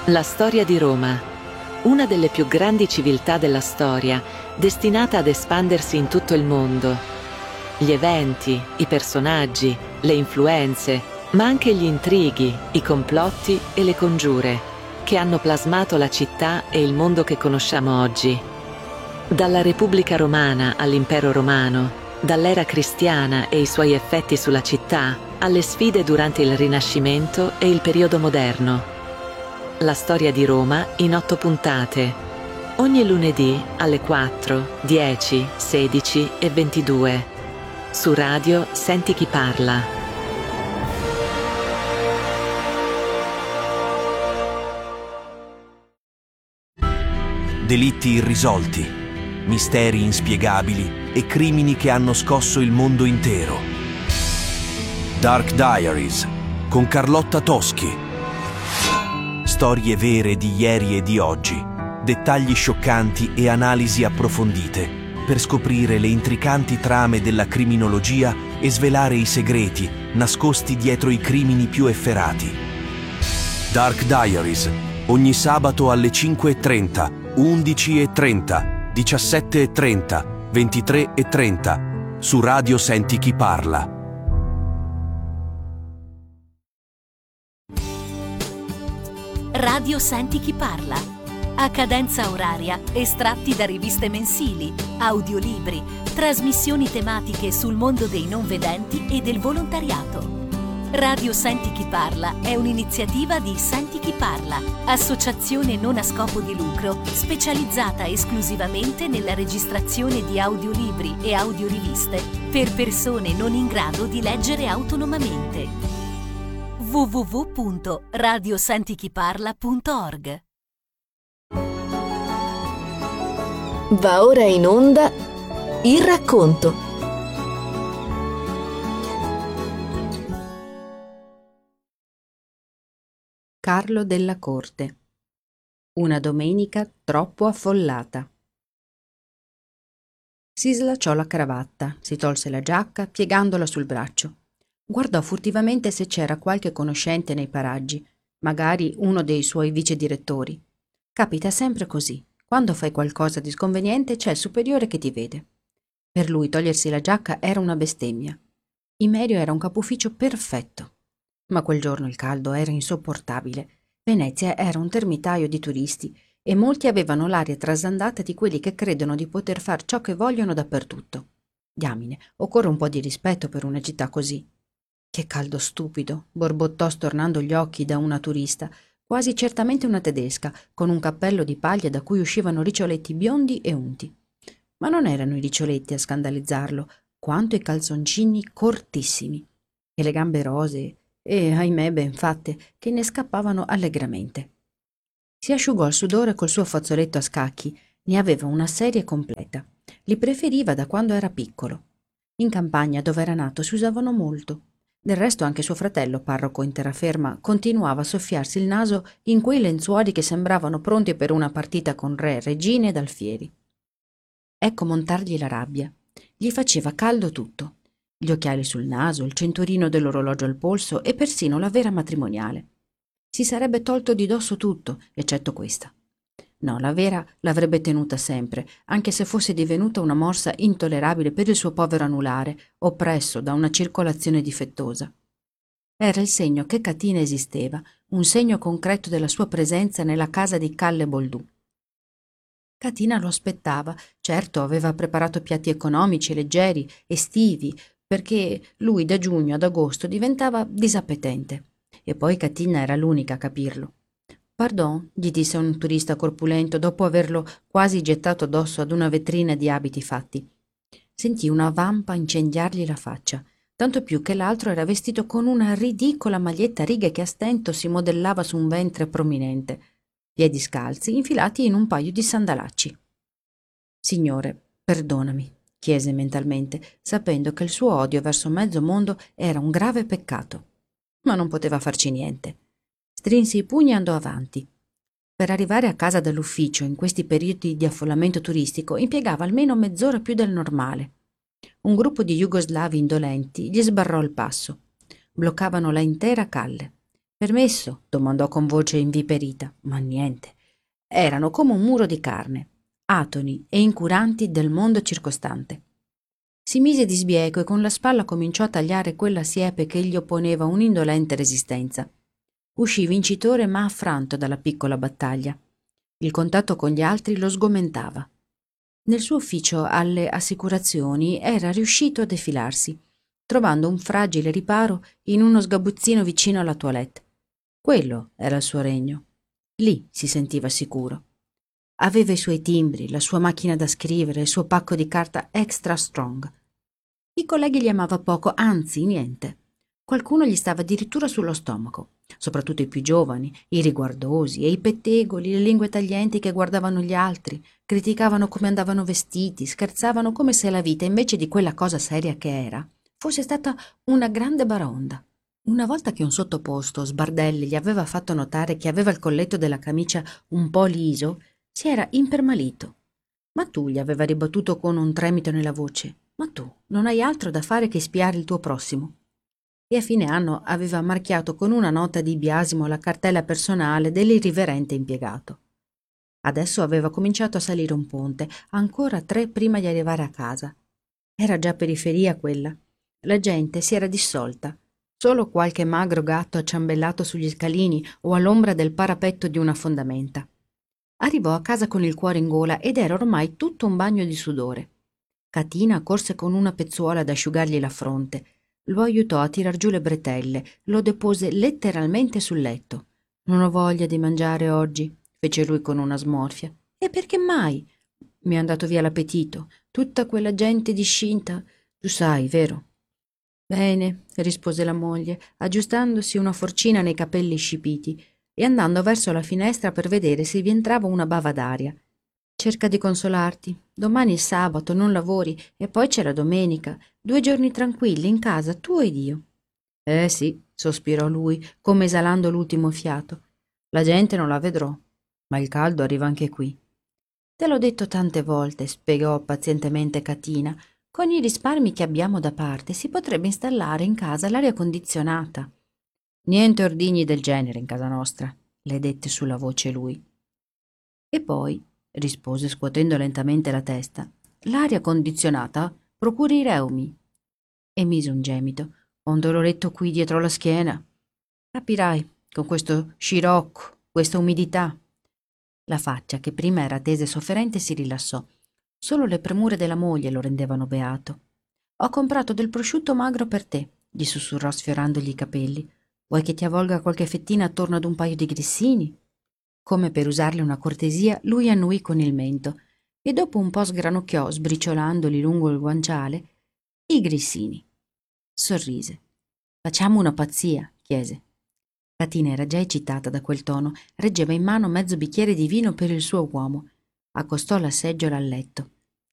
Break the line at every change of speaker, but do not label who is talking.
La storia di Roma, una delle più grandi civiltà della storia, destinata ad espandersi in tutto il mondo. Gli eventi, i personaggi, le influenze, ma anche gli intrighi, i complotti e le congiure, che hanno plasmato la città e il mondo che conosciamo oggi. Dalla Repubblica Romana all'Impero Romano, dall'era cristiana e i suoi effetti sulla città, alle sfide durante il Rinascimento e il periodo moderno. La storia di Roma in 8 puntate. Ogni lunedì alle 4, 10, 16 e 22. Su Radio Senti Chi Parla.
Delitti irrisolti, misteri inspiegabili e crimini che hanno scosso il mondo intero. Dark Diaries con Carlotta Toschi. Storie vere di ieri e di oggi, dettagli scioccanti e analisi approfondite per scoprire le intricanti trame della criminologia e svelare i segreti nascosti dietro i crimini più efferati. Dark Diaries, ogni sabato alle 5:30, 11:30, 17:30, 23:30, su Radio Senti Chi Parla.
Radio Senti Chi Parla. A cadenza oraria, estratti da riviste mensili, audiolibri, trasmissioni tematiche sul mondo dei non vedenti e del volontariato. Radio Senti Chi Parla è un'iniziativa di Senti Chi Parla, associazione non a scopo di lucro specializzata esclusivamente nella registrazione di audiolibri e audioriviste per persone non in grado di leggere autonomamente. www.radiosentichiparla.org.
Va ora in onda Il racconto.
Carlo della Corte. Una domenica troppo affollata. Si slacciò la cravatta, si tolse la giacca piegandola sul braccio. Guardò furtivamente se c'era qualche conoscente nei paraggi, magari uno dei suoi vicedirettori. Capita sempre così. Quando fai qualcosa di sconveniente c'è il superiore che ti vede. Per lui togliersi la giacca era una bestemmia. Imerio era un capufficio perfetto. Ma quel giorno il caldo era insopportabile. Venezia era un termitaio di turisti e molti avevano l'aria trasandata di quelli che credono di poter far ciò che vogliono dappertutto. Diamine, occorre un po' di rispetto per una città così. Che caldo stupido, borbottò stornando gli occhi da una turista, quasi certamente una tedesca, con un cappello di paglia da cui uscivano riccioletti biondi e unti. Ma non erano i riccioletti a scandalizzarlo, quanto i calzoncini cortissimi, e le gambe rosee, e, ahimè, ben fatte, che ne scappavano allegramente. Si asciugò il sudore col suo fazzoletto a scacchi, ne aveva una serie completa. Li preferiva da quando era piccolo. In campagna, dove era nato, si usavano molto. Del resto anche suo fratello, parroco in terraferma, continuava a soffiarsi il naso in quei lenzuoli che sembravano pronti per una partita con re, regine ed alfieri. Ecco montargli la rabbia. Gli faceva caldo tutto. Gli occhiali sul naso, il cinturino dell'orologio al polso e persino la vera matrimoniale. Si sarebbe tolto di dosso tutto, eccetto questa. No, la vera l'avrebbe tenuta sempre, anche se fosse divenuta una morsa intollerabile per il suo povero anulare, oppresso da una circolazione difettosa. Era il segno che Catina esisteva, un segno concreto della sua presenza nella casa di Calle Boldù. Catina lo aspettava, certo aveva preparato piatti economici e leggeri, estivi, perché lui da giugno ad agosto diventava disappetente. E poi Catina era l'unica a capirlo. «Pardon», gli disse un turista corpulento dopo averlo quasi gettato addosso ad una vetrina di abiti fatti. Sentì una vampa incendiargli la faccia, tanto più che l'altro era vestito con una ridicola maglietta a righe che a stento si modellava su un ventre prominente, piedi scalzi infilati in un paio di sandalacci. «Signore, perdonami», chiese mentalmente, sapendo che il suo odio verso mezzo mondo era un grave peccato. Ma non poteva farci niente. Strinse i pugni e andò avanti. Per arrivare a casa dall'ufficio in questi periodi di affollamento turistico impiegava almeno mezz'ora più del normale. Un gruppo di jugoslavi indolenti gli sbarrò il passo. Bloccavano la intera calle. Permesso? Domandò con voce inviperita, ma niente. Erano come un muro di carne, atoni e incuranti del mondo circostante. Si mise di sbieco e con la spalla cominciò a tagliare quella siepe che gli opponeva un'indolente resistenza. Uscì vincitore ma affranto dalla piccola battaglia. Il contatto con gli altri lo sgomentava. Nel suo ufficio alle assicurazioni era riuscito a defilarsi, trovando un fragile riparo in uno sgabuzzino vicino alla toilette. Quello era il suo regno. Lì si sentiva sicuro. Aveva i suoi timbri, la sua macchina da scrivere, il suo pacco di carta extra strong. I colleghi li amava poco, anzi niente. Qualcuno gli stava addirittura sullo stomaco, soprattutto i più giovani, i riguardosi e i pettegoli, le lingue taglienti che guardavano gli altri, criticavano come andavano vestiti, scherzavano come se la vita, invece di quella cosa seria che era, fosse stata una grande baraonda. Una volta che un sottoposto, Sbardelli, gli aveva fatto notare che aveva il colletto della camicia un po' liso, si era impermalito. Ma tu, gli aveva ribattuto con un tremito nella voce, ma tu non hai altro da fare che spiare il tuo prossimo. E a fine anno aveva marchiato con una nota di biasimo la cartella personale dell'irriverente impiegato. Adesso aveva cominciato a salire un ponte, ancora 3 prima di arrivare a casa. Era già periferia quella. La gente si era dissolta. Solo qualche magro gatto acciambellato sugli scalini o all'ombra del parapetto di una fondamenta. Arrivò a casa con il cuore in gola ed era ormai tutto un bagno di sudore. Catina corse con una pezzuola ad asciugargli la fronte, lo aiutò a tirar giù le bretelle, lo depose letteralmente sul letto. «Non ho voglia di mangiare oggi», fece lui con una smorfia. «E perché mai? Mi è andato via l'appetito. Tutta quella gente discinta, tu sai, vero?» «Bene», rispose la moglie, aggiustandosi una forcina nei capelli scipiti e andando verso la finestra per vedere se vi entrava una bava d'aria. «Cerca di consolarti. Domani è sabato, non lavori, e poi c'è la domenica. 2 giorni tranquilli in casa, tu ed io». Sì», sospirò lui, come esalando l'ultimo fiato. «La gente non la vedrò, ma il caldo arriva anche qui». «Te l'ho detto tante volte», spiegò pazientemente Catina. «Con i risparmi che abbiamo da parte si potrebbe installare in casa l'aria condizionata». «Niente ordigni del genere in casa nostra», le dette sulla voce lui. «E poi», rispose scuotendo lentamente la testa, «l'aria condizionata procura i reumi». E mise un gemito. «Ho un doloretto qui dietro la schiena. Capirai, con questo scirocco, questa umidità». La faccia, che prima era tesa e sofferente, si rilassò. Solo le premure della moglie lo rendevano beato. «Ho comprato del prosciutto magro per te», gli sussurrò sfiorandogli i capelli. «Vuoi che ti avvolga qualche fettina attorno ad un paio di grissini?» Come per usarle una cortesia, lui annuì con il mento e dopo un po' sgranocchiò, sbriciolandoli lungo il guanciale, i grissini. Sorrise. «Facciamo una pazzia», chiese. Catina era già eccitata da quel tono, reggeva in mano mezzo bicchiere di vino per il suo uomo. Accostò la seggiola al letto.